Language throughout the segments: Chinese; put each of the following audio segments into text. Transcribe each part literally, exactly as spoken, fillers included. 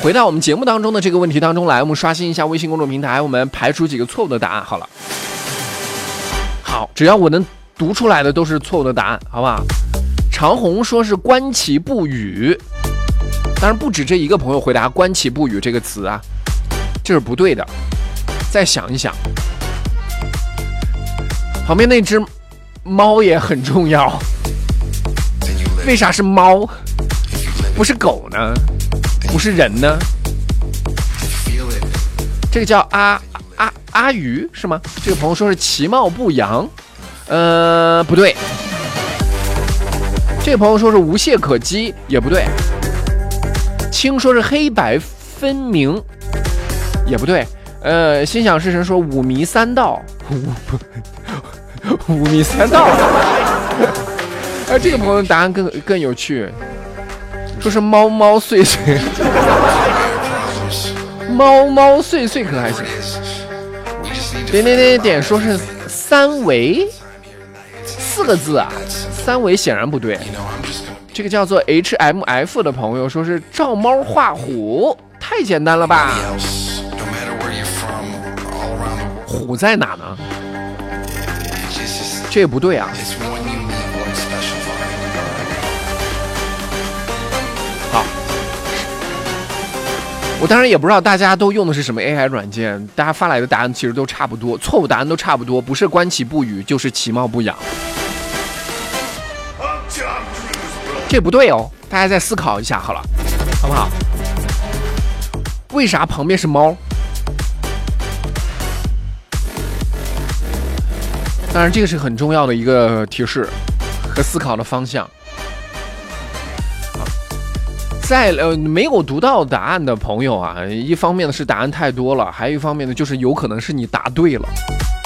回到我们节目当中的这个问题当中来，我们刷新一下微信公众平台，我们排除几个错误的答案。好了，好，只要我能读出来的都是错误的答案，好不好？长虹说是观其不语，当然不止这一个朋友回答观其不语这个词啊，这是不对的。再想一想，旁边那只猫也很重要，为啥是猫不是狗呢？不是人呢？这个叫阿阿阿鱼是吗？这个朋友说是其貌不扬，呃，不对。这个朋友说是无懈可击，也不对。青说是黑白分明，也不对。呃，心想事成说五迷三道，五迷三道。呃，这个朋友答案更更有趣。说是猫猫碎碎，猫猫碎碎可还行？点点点点说是三维，四个字啊，三维显然不对。这个叫做 H M F 的朋友说是照猫画虎，太简单了吧？虎在哪呢？这也不对啊。好，我当然也不知道大家都用的是什么 A I 软件，大家发来的答案其实都差不多，错误答案都差不多，不是观其不语就是其貌不扬，这不对哦，大家再思考一下好了，好不好？为啥旁边是猫？当然这个是很重要的一个提示和思考的方向。在呃没有读到答案的朋友啊，一方面呢是答案太多了，还有一方面呢就是有可能是你答对了，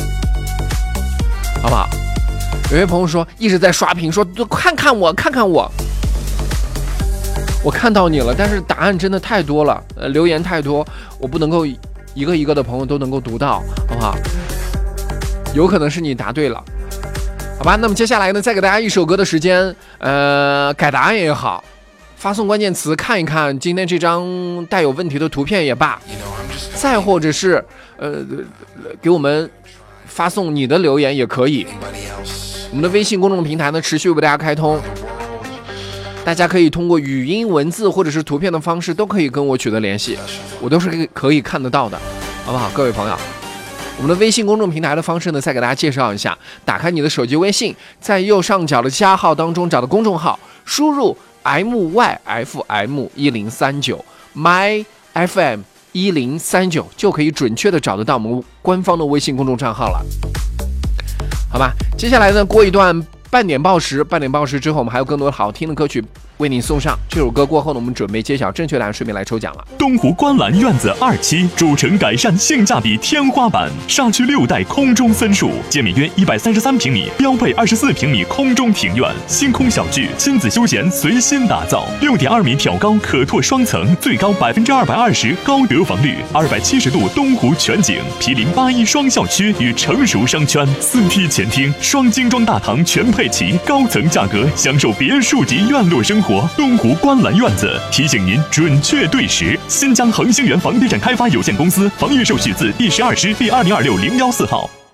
好不好？有些朋友说一直在刷屏，说看看我，看看我，我看到你了，但是答案真的太多了，呃，留言太多，我不能够一个一个的朋友都能够读到，好不好？有可能是你答对了，好吧？那么接下来呢，再给大家一首歌的时间，呃，改答案也好。发送关键词看一看今天这张带有问题的图片也罢，再或者是呃给我们发送你的留言也可以。我们的微信公众平台呢持续为大家开通，大家可以通过语音、文字或者是图片的方式都可以跟我取得联系，我都是可以看得到的，好不好？各位朋友，我们的微信公众平台的方式呢再给大家介绍一下，打开你的手机微信，在右上角的加号当中找到公众号，输入M Y F M 一零三九 My F M 一零三九就可以准确的找得到我们官方的微信公众账号了，好吧？接下来呢，过一段半点报时，半点报时之后，我们还有更多好听的歌曲为你送上。这首歌过后呢，我们准备揭晓正确答案，顺便来抽奖了。 东湖观澜院子二期主城改善性价比天花板，社区六代空中分墅，建面约一百三十三平米，标配二十四平米空中庭院，星空小聚，亲子休闲随心打造，六点二米挑高可拓双层，最高百分之二百二十高得房率，二百七十度东湖全景，毗邻八一双校区与成熟商圈，四梯前厅，双精装大堂全配齐，高层价格享受别墅级院落生活。东湖观澜院子提醒您准确对时。新疆恒星源房地产开发有限公司房预授许字第十二师第二零二六零幺四号。